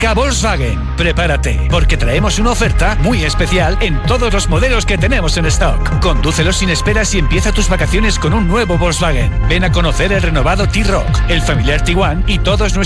Marca Volkswagen. Prepárate, porque traemos una oferta muy especial en todos los modelos que tenemos en stock. Condúcelos sin esperas y empieza tus vacaciones con un nuevo Volkswagen. Ven a conocer el renovado T-Roc, el familiar Tiguan y todos nuestros